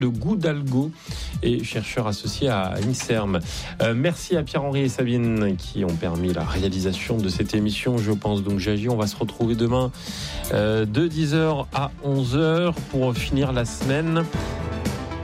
Le Goudalgo et chercheur associé à INSERM. Merci à Pierre-Henri et Sabine qui ont permis la réalisation de cette émission. Je pense donc j'agis. On va se retrouver demain de 10h à 11h pour finir la semaine